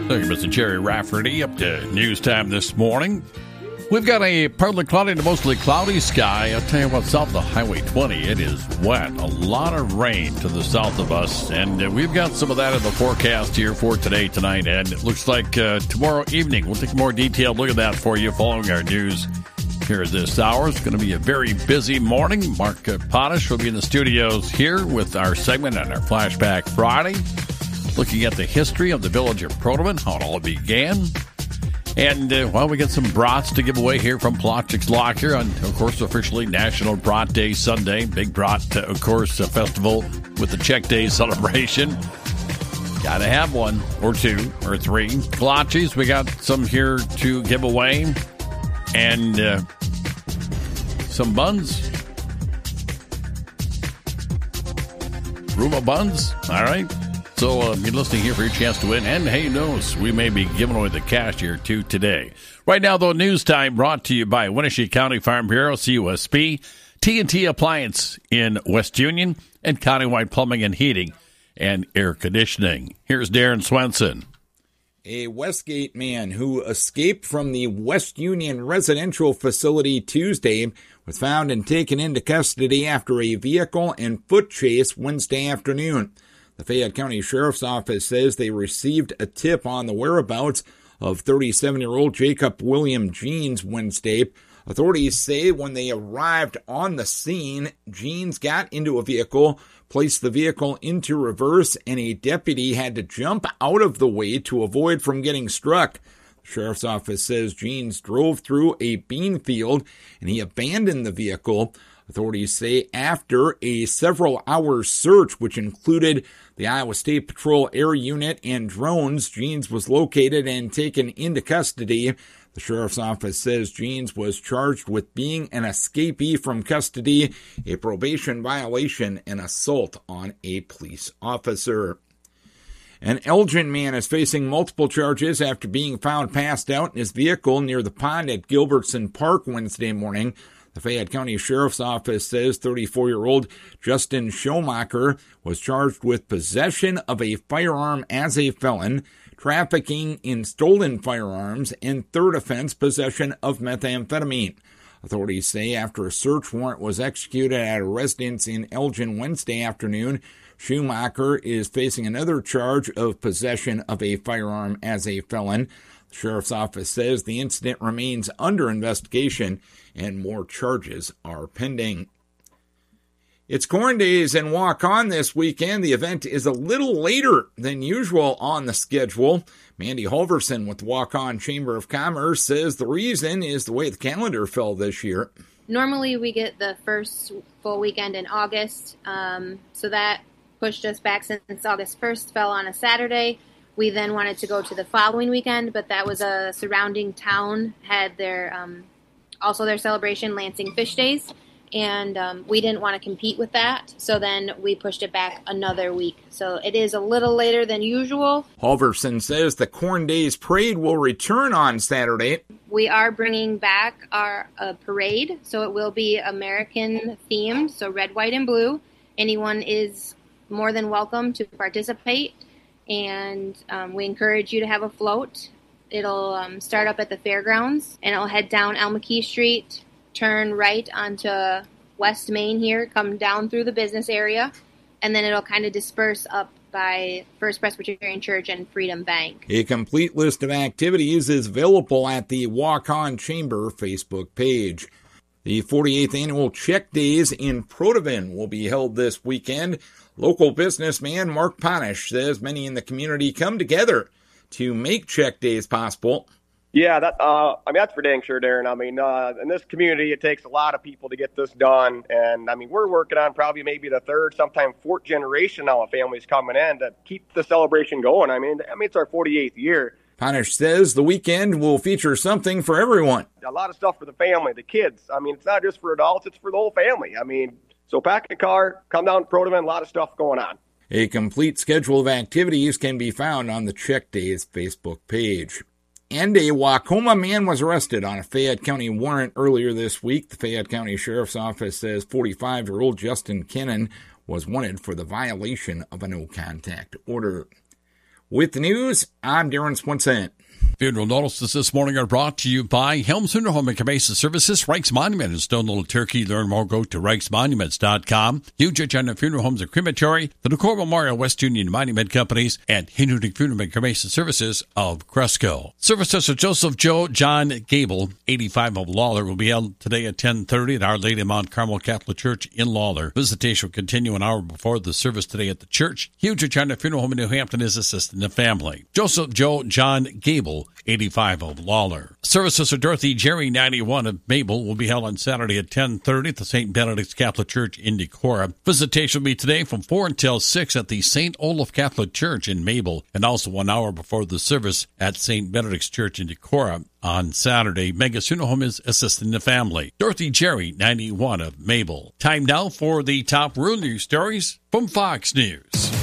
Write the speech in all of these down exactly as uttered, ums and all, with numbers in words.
Thank you, Mister Jerry Rafferty. Up to news time this morning. We've got a partly cloudy to mostly cloudy sky. I'll tell you what, south of Highway twenty, it is wet. A lot of rain to the south of us. And uh, we've got some of that in the forecast here for today, tonight. And it looks like uh, tomorrow evening, we'll take a more detailed look at that for you following our news here at this hour. It's going to be a very busy morning. Mark uh, Potash will be in the studios here with our segment on our Flashback Friday, looking at the history of the village of Protoman, how it all began. And, uh, well, we got some brats to give away here from Plotchik's Locker on, of course, officially National Brat Day Sunday. Big brat, uh, of course, a festival with the Czech Day celebration. Got to have one or two or three. Kolaches, we got some here to give away. And uh, some buns. Ruma buns. All right. So uh, you're listening here for your chance to win. And hey, who knows, we may be giving away the cash here, too, today. Right now, though, news time brought to you by Wenatchee County Farm Bureau, C U S B, T and T Appliance in West Union, and Countywide Plumbing and Heating and Air Conditioning. Here's Darren Swenson. A Westgate man who escaped from the West Union residential facility Tuesday was found and taken into custody after a vehicle and foot chase Wednesday afternoon. The Fayette County Sheriff's Office says they received a tip on the whereabouts of thirty-seven-year-old Jacob William Jeans Wednesday. Authorities say when they arrived on the scene, Jeans got into a vehicle, placed the vehicle into reverse, and a deputy had to jump out of the way to avoid from getting struck. The Sheriff's Office says Jeans drove through a bean field and he abandoned the vehicle. Authorities say after a several-hour search, which included the Iowa State Patrol Air Unit and drones, Jeans was located and taken into custody. The Sheriff's Office says Jeans was charged with being an escapee from custody, a probation violation, and assault on a police officer. An Elgin man is facing multiple charges after being found passed out in his vehicle near the pond at Gilbertson Park Wednesday morning. The Fayette County Sheriff's Office says thirty-four-year-old Justin Schomacher was charged with possession of a firearm as a felon, trafficking in stolen firearms, and third offense, possession of methamphetamine. Authorities say after a search warrant was executed at a residence in Elgin Wednesday afternoon, Schumacher is facing another charge of possession of a firearm as a felon. The Sheriff's Office says the incident remains under investigation and more charges are pending. It's Corn Days and Walk On this weekend. The event is a little later than usual on the schedule. Mandy Halverson with the Walk On Chamber of Commerce says the reason is the way the calendar fell this year. Normally we get the first full weekend in August, um, so that pushed us back since August first fell on a Saturday. We then wanted to go to the following weekend, but that was a surrounding town, had their um, also their celebration, Lansing Fish Days, and um, we didn't want to compete with that, so then we pushed it back another week. So it is a little later than usual. Halverson says the Corn Days Parade will return on Saturday. We are bringing back our uh, parade, so it will be American themed, so red, white, and blue. Anyone is more than welcome to participate. And um, we encourage you to have a float. It'll um, start up at the fairgrounds, and it'll head down Almakee Street, turn right onto West Main here, come down through the business area, and then it'll kind of disperse up by First Presbyterian Church and Freedom Bank. A complete list of activities is available at the Walk On Chamber Facebook page. The forty-eighth Annual Czech Days in Protovan will be held this weekend. Local businessman Mark Potash says many in the community come together to make Czech Days possible. Yeah, that uh, I mean, that's for dang sure, Darren. I mean, uh, in this community, it takes a lot of people to get this done. And, I mean, we're working on probably maybe the third, sometime fourth generation now of families coming in to keep the celebration going. I mean, I mean, it's our forty-eighth year. Potash says the weekend will feature something for everyone. A lot of stuff for the family, the kids. I mean, it's not just for adults, it's for the whole family. I mean, so pack a car, come down to Protovan, a lot of stuff going on. A complete schedule of activities can be found on the Czech Days Facebook page. And a Wacoma man was arrested on a Fayette County warrant earlier this week. The Fayette County Sheriff's Office says forty-five-year-old Justin Kennan was wanted for the violation of a no-contact order. With the news, I'm Darren Swinson. Funeral notices this morning are brought to you by Helms Funeral Home and Cremation Services, Reichs Monument in Stone Little Turkey. Learn more, go to reichs monuments dot com. Huge Agenda Funeral Homes and Crematory, the Decorah Memorial West Union Monument Companies, and Hindenburg Funeral and Cremation Services of Cresco. Services of Joseph Joe John Gable, eighty-five of Lawler, will be held today at ten thirty at Our Lady of Mount Carmel Catholic Church in Lawler. Visitation will continue an hour before the service today at the church. Huge Agenda Funeral Home in New Hampton is assisting the family. Joseph Joe John Gable, eighty-five of Lawler. Services of Dorothy Jerry, ninety-one of Mabel, will be held on Saturday at ten thirty at the Saint Benedict's Catholic Church in Decorah. Visitation will be today from four until six at the Saint Olaf Catholic Church in Mabel, and also one hour before the service at Saint Benedict's Church in Decorah on Saturday. Mega Funeral Home is assisting the family. Dorothy Jerry, ninety-one of Mabel. Time now for the top rural news stories from Fox News.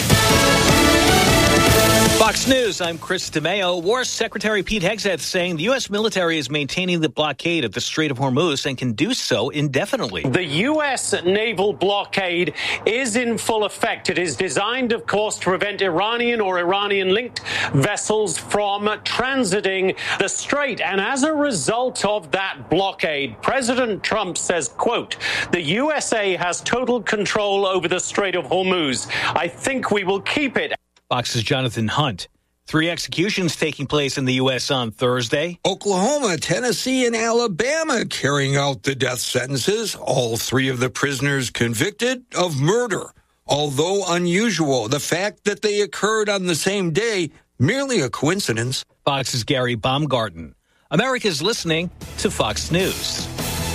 Fox News, I'm Chris DeMeo. War Secretary Pete Hegseth saying the U S military is maintaining the blockade of the Strait of Hormuz and can do so indefinitely. The U S naval blockade is in full effect. It is designed, of course, to prevent Iranian or Iranian-linked vessels from transiting the strait. And as a result of that blockade, President Trump says, quote, the U S A has total control over the Strait of Hormuz. I think we will keep it. Fox's Jonathan Hunt. Three executions taking place in the U S on Thursday. Oklahoma, Tennessee, and Alabama carrying out the death sentences. All three of the prisoners convicted of murder. Although unusual, the fact that they occurred on the same day, merely a coincidence. Fox's Gary Baumgarten. America's listening to Fox News.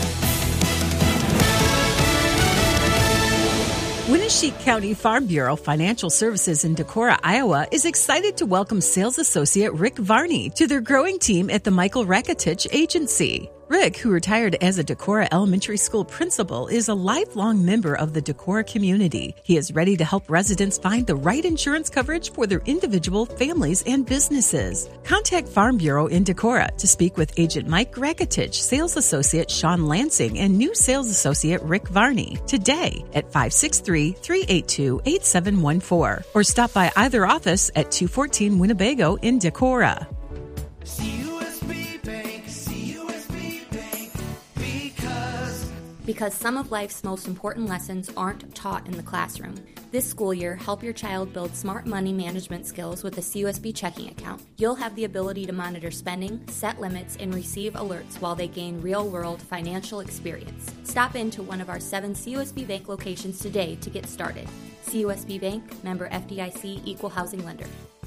Winneshiek County Farm Bureau Financial Services in Decorah, Iowa is excited to welcome sales associate Rick Varney to their growing team at the Michael Rakitich Agency. Rick, who retired as a Decorah Elementary School principal, is a lifelong member of the Decorah community. He is ready to help residents find the right insurance coverage for their individual, families, and businesses. Contact Farm Bureau in Decorah to speak with Agent Mike Rakitich, Sales Associate Sean Lansing, and new Sales Associate Rick Varney today at five six three, three eight two, eight seven one four or stop by either office at two fourteen Winnebago in Decorah. Because some of life's most important lessons aren't taught in the classroom. This school year, help your child build smart money management skills with a C U S B checking account. You'll have the ability to monitor spending, set limits, and receive alerts while they gain real-world financial experience. Stop into one of our seven C U S B Bank locations today to get started. C U S B Bank, member F D I C, equal housing lender.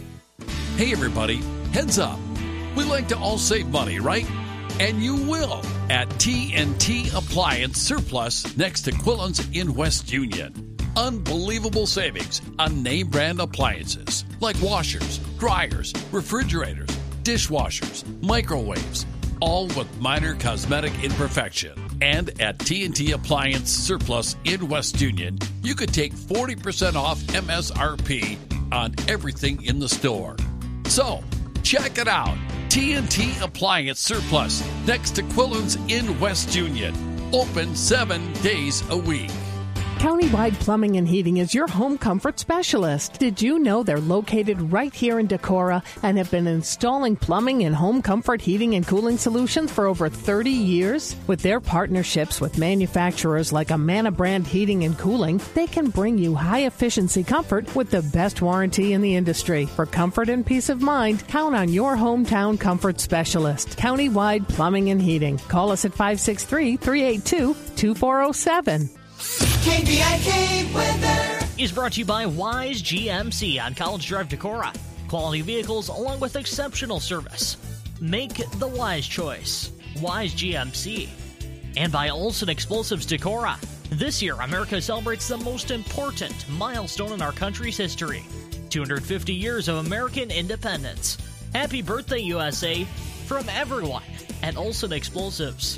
Hey everybody, heads up. We like to all save money, right? And you will at T N T Appliance Surplus next to Quillen's in West Union. Unbelievable savings on name brand appliances like washers, dryers, refrigerators, dishwashers, microwaves, all with minor cosmetic imperfection. And at T N T Appliance Surplus in West Union, you could take forty percent off M S R P on everything in the store. So, check it out. T N T Appliance Surplus next to Quillen's in West Union. Open seven days a week. Countywide Plumbing and Heating is your home comfort specialist. Did you know they're located right here in Decorah and have been installing plumbing and home comfort heating and cooling solutions for over thirty years? With their partnerships with manufacturers like Amana Brand Heating and Cooling, they can bring you high-efficiency comfort with the best warranty in the industry. For comfort and peace of mind, count on your hometown comfort specialist, Countywide Plumbing and Heating. Call us at five six three, three eight two, two four zero seven. K B I K weather is brought to you by Wise G M C on College Drive, Decorah. Quality vehicles along with exceptional service. Make the wise choice. Wise G M C. And by Olson Explosives Decorah. This year, America celebrates the most important milestone in our country's history. two hundred fifty years of American independence. Happy birthday, U S A, from everyone at Olson Explosives.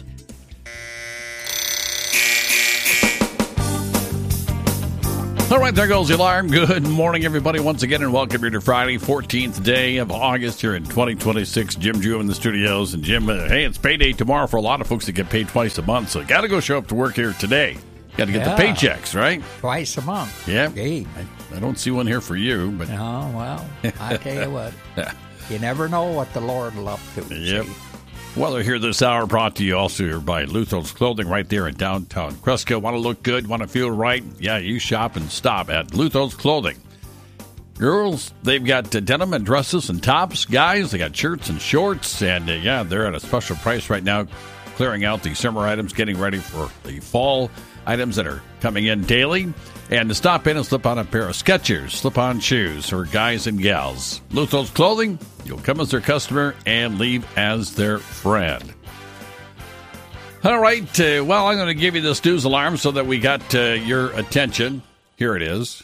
All right, there goes the alarm. Good morning, everybody, once again, and welcome here to Friday, fourteenth day of August here in twenty twenty-six. Jim Jew in the studios. And Jim, uh, hey, it's payday tomorrow for a lot of folks that get paid twice a month, so got to go show up to work here today. Got to get Yeah. the paychecks, right? Twice a month. Yeah. Gee. I, I don't see one here for you, but Oh, well, I tell you what. You never know what the Lord will up to. Yep. See? Weather here this hour brought to you also here by Luthel's Clothing right there in downtown Cresco. Want to look good? Want to feel right? Yeah, you shop and stop at Luthel's Clothing. Girls, they've got uh, denim and dresses and tops. Guys, they got shirts and shorts. And, uh, yeah, they're at a special price right now, clearing out the summer items, getting ready for the fall items that are coming in daily. And to stop in and slip on a pair of Skechers slip-on shoes for guys and gals. Luthel's Clothing, you'll come as their customer and leave as their friend. All right, uh, well, I'm going to give you this news alarm so that we got uh, your attention. Here it is.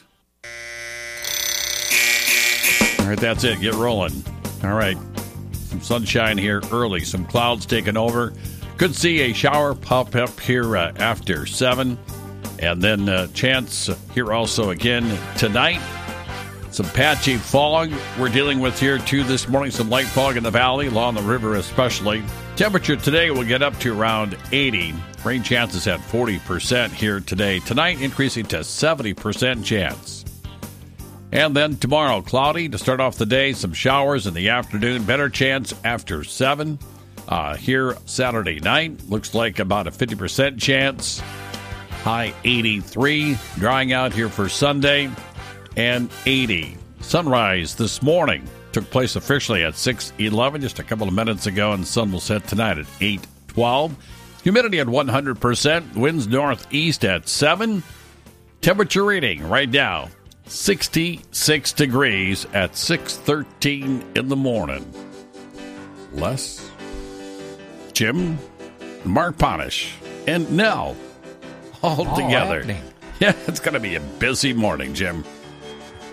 All right, that's it. Get rolling. All right, some sunshine here early, some clouds taking over. Could see a shower pop up here uh, after seven. And then uh, chance here also again tonight. Some patchy fog we're dealing with here too this morning. Some light fog in the valley, along the river especially. Temperature today will get up to around eighty. Rain chances at forty percent here today. Tonight increasing to seventy percent chance. And then tomorrow, cloudy to start off the day. Some showers in the afternoon. Better chance after seven. Uh, here Saturday night. Looks like about a fifty percent chance. High eighty-three, drying out here for Sunday, and eighty. Sunrise this morning took place officially at six eleven, just a couple of minutes ago, and the sun will set tonight at eight twelve. Humidity at one hundred percent, winds northeast at seven. Temperature reading right now, sixty-six degrees at six thirteen in the morning. Les, Jim, Mark Ponish, and Nell. All, all together. Happening. Yeah, it's going to be a busy morning, Jim.